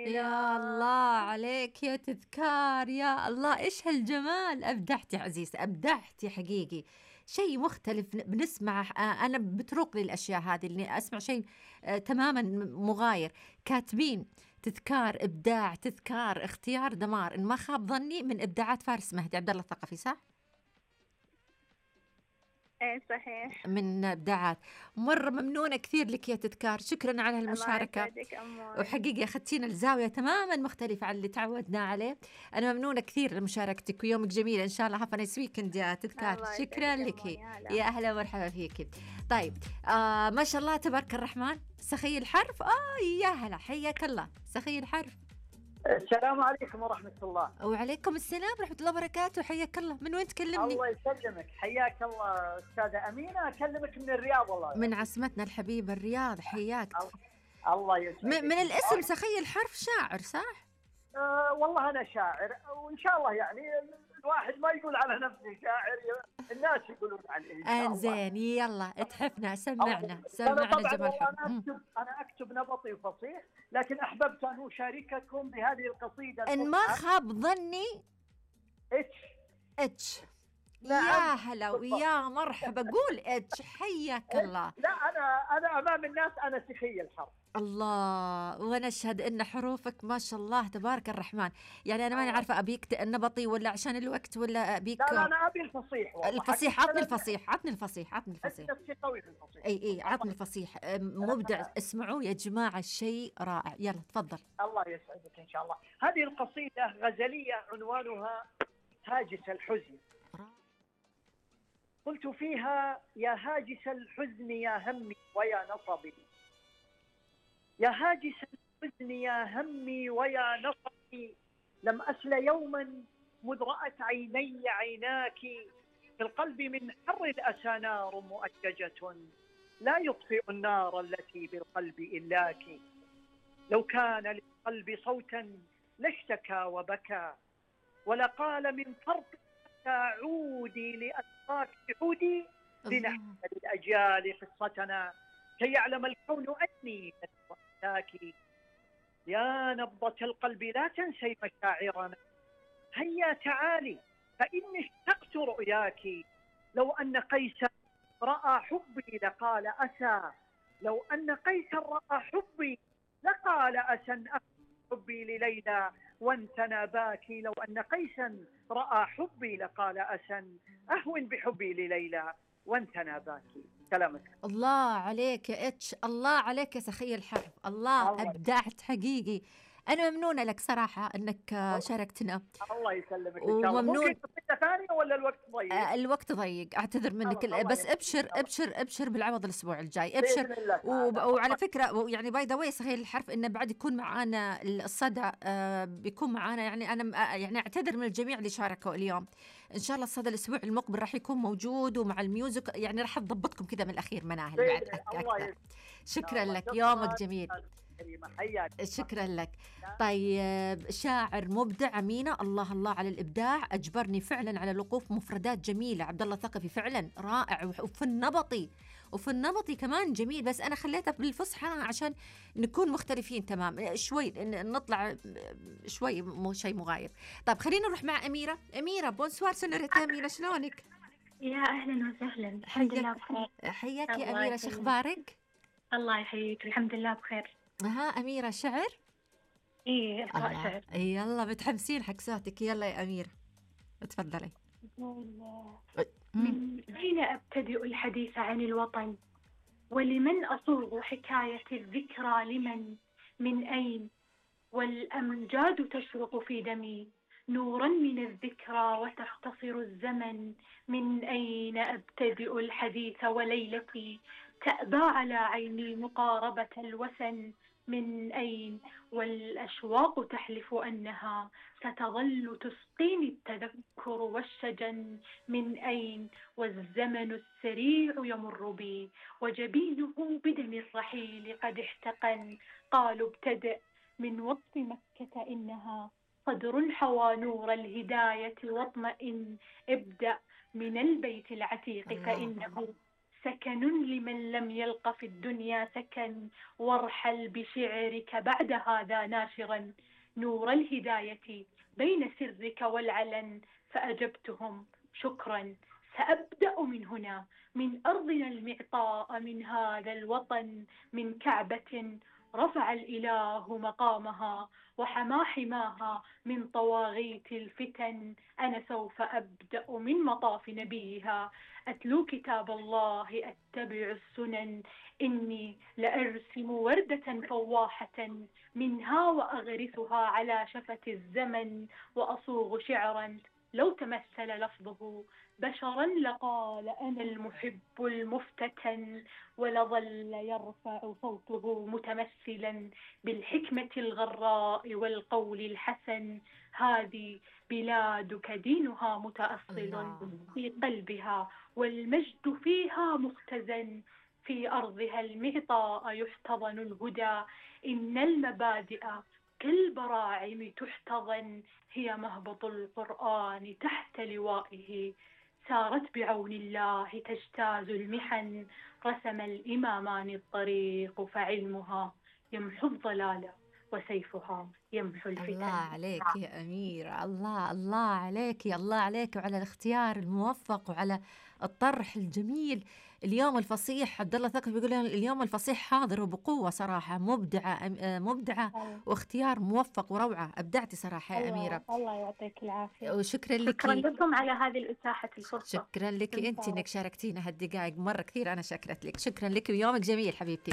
يا الله عليك يا تذكار، يا الله إيش هالجمال. أبدعتي عزيزة، أبدعتي حقيقي. شيء مختلف بنسمعه. أنا بتروق لي الأشياء هذه اللي أسمع شيء تماما مغاير. كاتبين تذكار إبداع، تذكار اختيار دمار، إن ما خاب ظني من إبداعات فارس مهدي عبد الله الثقفي، صح؟ ايه صحيح. من إبداعات. مرة ممنونة كثير لك يا تذكار، شكرا على الله هالمشاركة. يسعدك أموري. وحقيقة أخذتينا الزاوية تماما مختلفة عن اللي تعودنا عليه. أنا ممنونة كثير لمشاركتك، ويومك جميل إن شاء الله. هاف نايس ويكند يا تذكار. الله شكرا يسعدك لك. أموري. هلا. يا أهلا ومرحبا فيك. طيب ما شاء الله تبارك الرحمن. سخي الحرف يا هلا، حياك الله سخي الحرف. السلام عليكم ورحمة الله. وعليكم السلام ورحمة الله وبركاته. حياك الله. من وين تكلمني؟ الله يسلمك، حياك الله أستاذة أمينة. أكلمك من الرياض والله. من عاصمتنا الحبيبة الرياض. حياك. الله يسلمك. من الاسم سخي الحرف شاعر صح؟ والله أنا شاعر، وإن شاء الله يعني الواحد ما يقول على نفسه شاعر، الناس يقولون عليه. انزين يلا اتحفنا، سمعنا طبعاً جمال حب. أنا أكتب نبطي وفصيح، لكن أحببت أن أشارككم بهذه القصيدة. إن ما خاب ظني اتش. نعم. يا هلا ويا مرحبا. قول اتش. حياك الله. لا أنا أمام الناس أنا سخي الحرف. الله، ونشهد ان حروفك ما شاء الله تبارك الرحمن. يعني انا ماني عارفه ابيك النبطي ولا عشان الوقت ولا ابيك. لا أنا أبي الفصيح والله. الفصيح. عطني الفصيح، عطني الفصيح، عطني الفصيح. نفسي قوي في الفصيح. اي عطني الفصيح. مبدع. اسمعوا يا جماعه، شيء رائع. يلا تفضل. الله يسعدك إن شاء الله. هذه القصيدة غزلية عنوانها هاجس الحزن. قلت فيها: يا هاجس الحزن يا همي ويا نصبي، يا هاجس الحزن يا همي ويا نصبي، لم أسل يوما مذ رأت عيني عيناك، في القلب من حر الأسى نار مؤججة، لا يطفئ النار التي بالقلب إلاك، لو كان للقلب صوتا لاشتكى وبكى، ولقال من فرط عودي لأسراك عودي، لنحكي للأجيال قصتنا كي يعلم الكون أني أنساك، يا نبضة القلب لا تنسي مشاعرنا، هيا تعالي فإني اشتقت رؤياك، لو أن قيس رأى حبي لقال أسى، لو أن قيس رأى حبي لقال أسى حبي لليلى وانثنى باكي، لو أن قيسا رأى حبي لقال أسى أهون بحبي لليلى وانثنى باكي. سلامك. الله عليك يا اتش، الله عليك يا سخي الحرف. الله أبدعت حقيقي. أنا ممنونة لك صراحة أنك شاركتنا. الله يسلمك إن شاء الله. وممنون. ممكن قصيدة ثانية ولا الوقت ضيق؟ الوقت ضيق، أعتذر منك. بس أبشر بالعوض الأسبوع الجاي. أبشر. بإذن الله. وعلى فكرة يعني باي ذا واي سخي الحرف إنه بعد يكون معانا الصدى. بيكون معانا. يعني أنا يعني أعتذر من الجميع اللي شاركوا اليوم. إن شاء الله الصدى الأسبوع المقبل راح يكون موجود ومع الميوزك. يعني راح أضبطكم كذا من الأخير مناهل بعد أكثر. شكرا لك، يومك جميل. شكرا لك. طيب شاعر مبدع أمينة. الله الله على الإبداع. أجبرني فعلا على الوقوف. مفردات جميلة عبد الله الثقفي فعلا رائع. وفي النبطي كمان جميل. بس أنا خليتها بالفصحى عشان نكون مختلفين تمام شوي، نطلع شوي مو شيء مغاير. طيب خلينا نروح مع أميرة. بونسوار سنوريتا أميرة، شلونك؟ يا أهلا وسهلا. الحمد لله بخير. حياك يا أميرة، شو أخبارك؟ الله يحييك. الحمد لله بخير. أميرة شعر؟ إيه شعر. يلا متحمسين حق صوتك. يلا يا أميرة تفضلي. من أين أبتدئ الحديث عن الوطن، ولمن أصوغ حكاية الذكرى، لمن من أين، والأمجاد تشرق في دمي نورا من الذكرى وتختصر الزمن، من أين أبتدئ الحديث وليلتي تأبى على عيني مقاربة الوسن، من أين والأشواق تحلف أنها ستظل تسقيني التذكر والشجن، من أين والزمن السريع يمر بي وجبينه بدم الرحيل قد احتقن، قالوا ابتدأ من وصف مكة إنها صدر حوى نور الهداية واطمئن، ابدأ من البيت العتيق فإنه سكن لمن لم يلق في الدنيا سكن، وارحل بشعرك بعد هذا ناشرا نور الهداية بين سرك والعلن. فأجبتهم شكرا، سأبدأ من هنا، من أرضنا المعطاء، من هذا الوطن، من كعبة رفع الإله مقامها وحمى حماها من طواغيت الفتن. أنا سوف أبدأ من مطاف نبيها، أتلو كتاب الله، أتبع السنن. إني لأرسم وردة فواحة منها، وأغرسها على شفة الزمن، وأصوغ شعرا لو تمثل لفظه بشرا لقال أنا المحب المفتتن، ولظل يرفع صوته متمثلا بالحكمة الغراء والقول الحسن. هذه بلادك دينها متأصل في قلبها، والمجد فيها مختزن، في أرضها المعطاء يحتضن الهدى. إن المبادئ كالبراعم تحتضن، هي مهبط القرآن تحت لوائه. سارت بعون الله تجتاز المحن، رسم الإمامان الطريق، فعلمها يمحو الضلال وسيفها يمحو الفتن. الله عليك يا أميرة، الله عليك، الله عليك، وعلى الاختيار الموفق، وعلى الطرح الجميل. اليوم الفصيح عبد الله ثقفي بيقول اليوم الفصيح حاضر وبقوة صراحة، مبدعة واختيار موفق وروعة. أبدعتي صراحة يا أميرة. الله يعطيك العافية، وشكرا لك، شكرا لكم على هذه الإتاحة الفرصة. شكرا لك أنت إنك شاركتينا هالدقائق مرة كثير، أنا شكرت لك، شكرا لك، ويومك جميل حبيبتي.